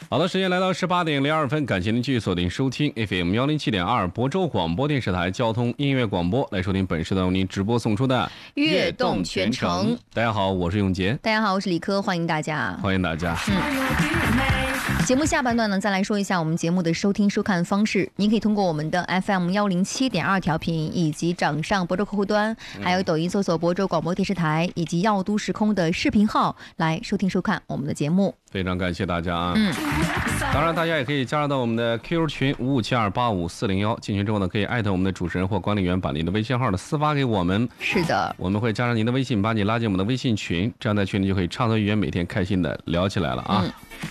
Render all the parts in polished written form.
好的，时间来到18:02，感谢您继续锁定收听 FM 107.2亳州广播电视台交通音乐广播，来收听本时段为您直播送出的悦动全程。 大家好，我是永杰。 大家好，我是李科，欢迎大家。 欢迎大家。 节目下半段呢，再来说一下我们节目的收听收看方式。您可以通过我们的 FM 107.2调频，以及掌上亳州客户端，还有抖音搜索亳州广播电视台，以及耀都时空的视频号来收听收看我们的节目。 非常感谢大家啊！当然大家也可以加入到我们的 QQ 群5572854401，进群之后呢，可以艾特我们的主持人或管理员，把您的微信号的私发给我们。 是的， 我们会加上您的微信，把你拉进我们的微信群，这样在群里就可以畅所欲言，每天开心的聊起来了啊！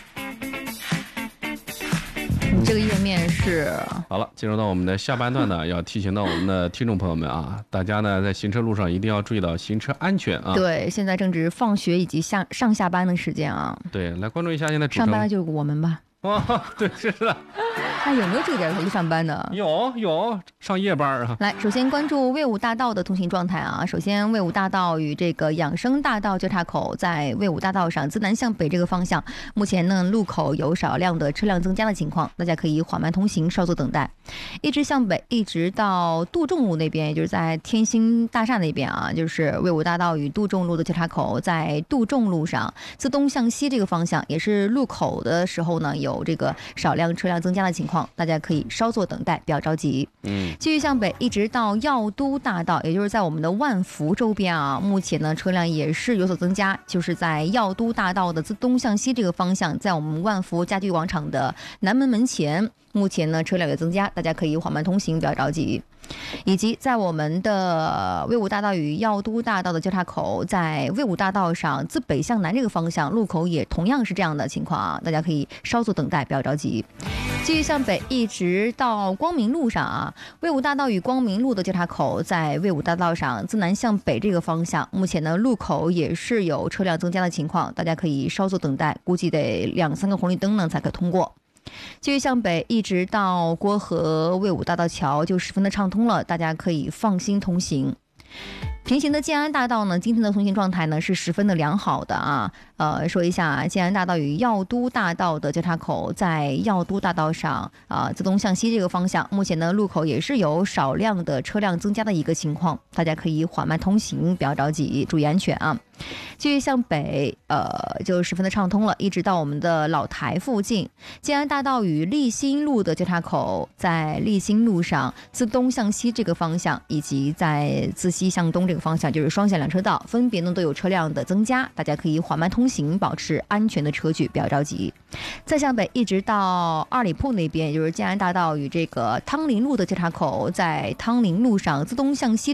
这个页面是好了，进入到我们的下半段呢，要提醒到我们的听众朋友们啊，大家呢在行车路上一定要注意到行车安全啊。 对，现在正值放学以及上下班的时间啊。 对，来关注一下现在上班的就是我们吧。 哇，对，是的。 那有没有这个点才去上班的？ 有上夜班啊。 来，首先关注魏武大道的通行状态啊。首先，魏武大道与这个养生大道交叉口，在魏武大道上自南向北这个方向，目前呢路口有少量的车辆增加的情况，大家可以缓慢通行，稍作等待。一直向北，一直到杜仲路那边，也就是在天星大厦那边啊，就是魏武大道与杜仲路的交叉口，在杜仲路上自东向西这个方向，也是路口的时候呢，有这个少量车辆增加的情况，大家可以稍作等待，不要着急。继续向北，一直到耀都大道，也就是在我们的万福周边啊，目前呢车辆也是有所增加，就是在耀都大道的自东向西这个方向，在我们万福家具广场的南门门前，目前呢车辆有增加，大家可以缓慢通行，不要着急。以及在我们的魏武大道与耀都大道的交叉口，在魏武大道上自北向南这个方向，路口也同样是这样的情况啊，大家可以稍作等待，不要着急。继续向北，一直到光明路上啊，魏武大道与光明路的交叉口，在魏武大道上自南向北这个方向，目前呢路口也是有车辆增加的情况，大家可以稍作等待，估计得2-3个红绿灯呢才可通过。继续向北，一直到郭河魏武大道桥就十分的畅通了，大家可以放心通行。平行的建安大道呢，今天的通行状态呢是十分的良好的啊。说一下建安大道与耀都大道的交叉口，在耀都大道上自东向西这个方向，目前呢路口也是有少量的车辆增加的一个情况，大家可以缓慢通行，不要着急，注意安全啊。继续向北，就十分的畅通了，一直到我们的老台附近，建安大道与立新路的交叉口，在立新路上自东向西这个方向，以及在自西向东这个方向，就是双线2车道，分别呢都有车辆的增加，大家可以缓慢通行，保持安全的车距，不要着急。再向北，一直到二里铺那边，也就是建安大道与这个汤林路的交叉口，在汤林路上自东向西